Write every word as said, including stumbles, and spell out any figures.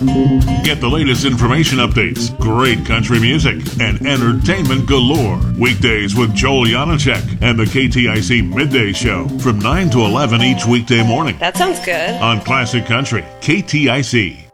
Get the latest information updates, great country music, and entertainment galore. Weekdays with Joel Janacek and the K T I C Midday Show from nine to eleven each weekday morning That sounds good. on Classic Country, K T I C.